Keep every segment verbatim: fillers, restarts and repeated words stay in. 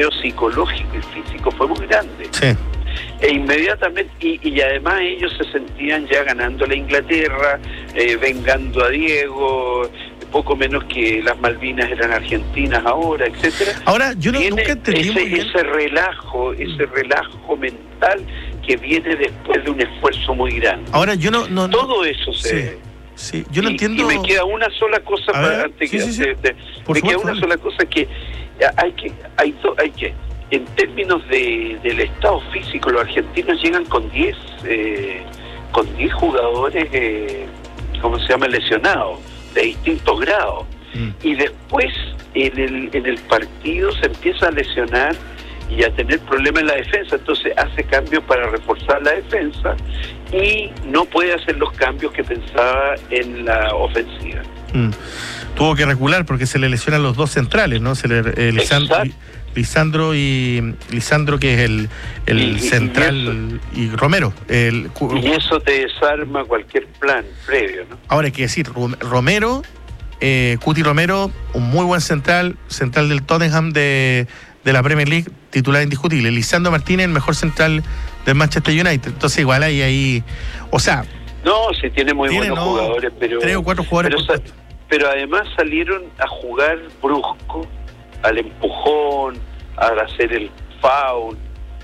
bombardeo psicológico y físico fue muy grande. Sí. E inmediatamente, y, y además ellos se sentían ya ganando la Inglaterra, eh, vengando a Diego, poco menos que las Malvinas eran argentinas ahora, etcétera. Ahora, yo no, Viene nunca entendí ese, muy bien. ese relajo, ese relajo mental que viene después de un esfuerzo muy grande. Ahora, yo no... no Todo eso se... Sí. Sí, yo no y, entiendo. Y me queda una sola cosa a para ver, antes sí, que sí, sí. de, de, Por me queda supuesto, una sola cosa que hay que hay, to, hay que en términos de del estado físico los argentinos llegan con diez eh, con diez jugadores eh, ¿cómo se llama? Lesionados de distintos grados mm. y después en el en el partido se empieza a lesionar y a tener problemas en la defensa, entonces hace cambios para reforzar la defensa y no puede hacer los cambios que pensaba en la ofensiva. Mm. Tuvo que recular porque se le lesionan los dos centrales, ¿no? Se le, eh, Lisandro, Lisandro y Lisandro, que es el, el y, central, y, y Romero. El, y eso te desarma cualquier plan previo, ¿no? Ahora hay que decir, Romero, eh, Cuti Romero, un muy buen central, central del Tottenham de... de la Premier League, titular indiscutible. Lisandro Martínez, el mejor central del Manchester United. Entonces igual hay ahí, o sea... No, sí tiene muy tiene, buenos no, jugadores, pero... Tres o cuatro jugadores pero, por sa- pero además salieron a jugar brusco, al empujón, a hacer el foul.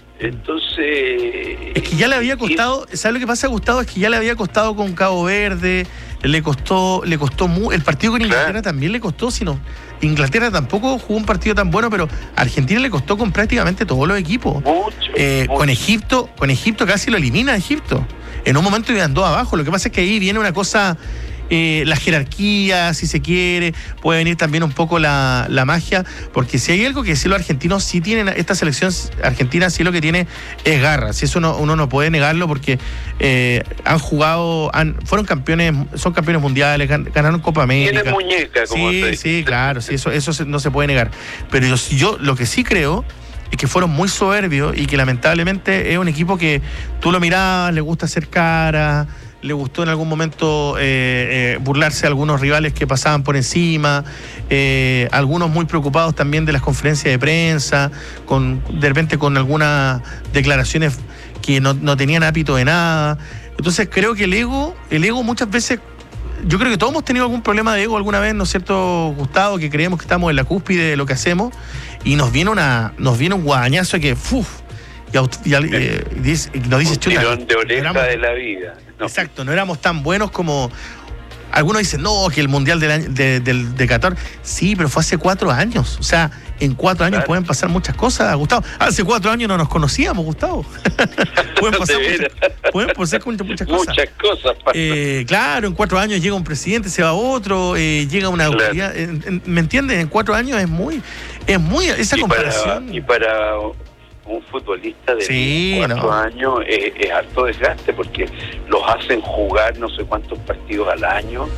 Entonces... Es que ya le había costado, ¿sabes lo que pasa, Gustavo? Es que ya le había costado con Cabo Verde, le costó, le costó muy, el partido con Inglaterra claro. también le costó, sino Inglaterra tampoco jugó un partido tan bueno, pero a Argentina le costó con prácticamente todos los equipos. Mucho, eh, mucho. Con Egipto, con Egipto casi lo elimina a Egipto. En un momento iban dos abajo. Lo que pasa es que ahí viene una cosa, eh, la jerarquía, si se quiere, puede venir también un poco la, la magia, porque si hay algo que sí los argentinos sí tienen, esta selección argentina sí lo que tiene es garra, si eso no, uno no puede negarlo, porque eh, han jugado, han, fueron campeones, son campeones mundiales, ganaron Copa América. Tienen muñeca, como sí, sí, claro, sí, eso, eso no se puede negar. Pero yo, yo lo que sí creo es que fueron muy soberbios y que lamentablemente es un equipo que tú lo mirabas, le gusta hacer cara, le gustó en algún momento eh, eh, burlarse de algunos rivales que pasaban por encima, eh, algunos muy preocupados también de las conferencias de prensa, con de repente con algunas declaraciones que no, no tenían ápito de nada. Entonces creo que el ego, el ego muchas veces, yo creo que todos hemos tenido algún problema de ego alguna vez, ¿no es cierto, Gustavo? Que creemos que estamos en la cúspide de lo que hacemos y nos viene una, nos viene un guadañazo que ¡fuf! Y, y, eh, y, dice, y nos dice un chuta, tirón de oreja éramos, de la vida. No. Exacto, no éramos tan buenos como... Algunos dicen, no, que el Mundial del año, de, de, de Qatar... Sí, pero fue hace cuatro años. O sea, en cuatro años claro. pueden pasar muchas cosas, Gustavo. Hace cuatro años no nos conocíamos, Gustavo. pueden, pasar muchas, pueden pasar muchas cosas. Muchas cosas. Eh, claro, en cuatro años llega un presidente, se va otro, eh, llega una claro. autoridad. En, en, ¿Me entiendes? En cuatro años es muy... es muy esa y comparación... Para, y para un futbolista de sí, cuatro no. años es, es alto desgaste, porque los hacen jugar no sé cuántos partidos al año,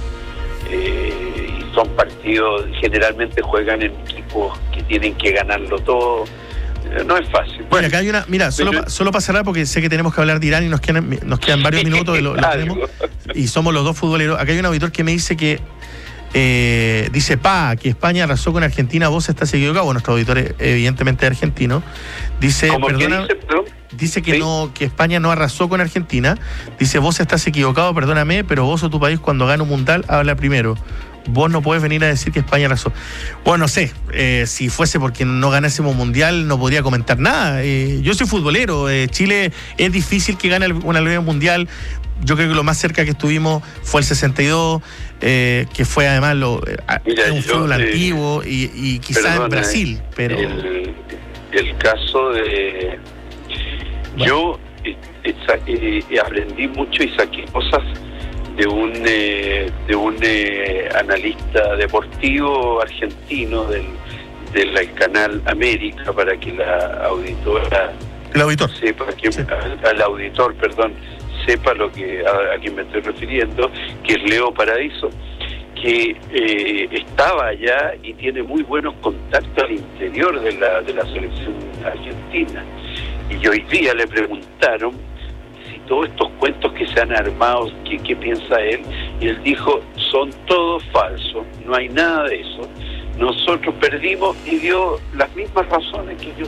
eh, y son partidos, generalmente juegan en equipos que tienen que ganarlo todo. No es fácil. Bueno, acá hay una, mira, solo, pero, solo para cerrar, porque sé que tenemos que hablar de Irán y nos quedan, nos quedan varios minutos y lo, lo tenemos, y somos los dos futboleros. Acá hay un auditor que me dice que Eh, dice Pa, que España arrasó con Argentina, vos estás equivocado. Bueno, nuestro auditor es evidentemente argentino. Dice, perdona, dice, ¿no? dice que ¿Sí? no, que España no arrasó con Argentina. Dice, vos estás equivocado, perdóname, pero vos o tu país cuando gana un mundial habla primero. Vos no podés venir a decir que España arrasó. Bueno, no sé, eh, si fuese porque no ganásemos mundial no podría comentar nada. Eh, yo soy futbolero, eh, Chile es difícil que gane una liga mundial. Yo creo que lo más cerca que estuvimos fue el sesenta y dos, eh, que fue además lo, Mira, un yo, fútbol eh, antiguo y, y quizás en Brasil, pero... El, el caso de... Bueno. Yo eh, eh, eh, aprendí mucho y saqué cosas de un eh, de un eh, analista deportivo argentino del, del canal América, para que la auditora... El auditor. Sepa que, sí. al, al auditor, perdón, sepa lo que a, a quien me estoy refiriendo, que es Leo Paradiso, que eh, estaba allá y tiene muy buenos contactos al interior de la de la selección argentina. Y hoy día le preguntaron si todos estos cuentos que se han armado, ¿qué, qué piensa él? Y él dijo, son todos falsos, no hay nada de eso. Nosotros perdimos, y dio las mismas razones que yo